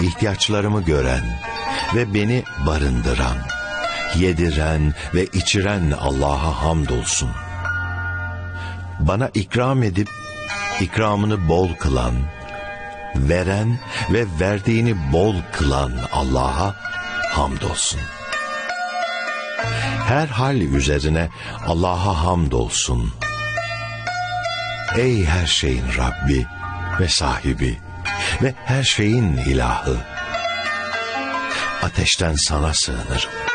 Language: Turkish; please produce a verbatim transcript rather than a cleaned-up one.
ihtiyaçlarımı gören ve beni barındıran, yediren ve içiren Allah'a hamdolsun. Bana ikram edip ikramını bol kılan, veren ve verdiğini bol kılan Allah'a hamdolsun. Her hal üzerine Allah'a hamdolsun. Ey her şeyin Rabbi ve sahibi ve her şeyin ilahı, ateşten sana sığınırım.